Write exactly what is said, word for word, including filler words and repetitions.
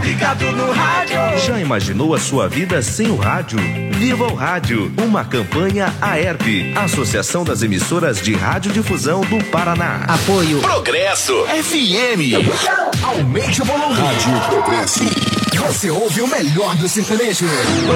ligado no rádio. Já imaginou a sua vida sem o rádio? Viva o Rádio, uma campanha A E R P, Associação das Emissoras de Radiodifusão do Paraná. Apoio Progresso F M. Aumente o volume. Rádio Progresso. Você ouve o melhor do sertanejo.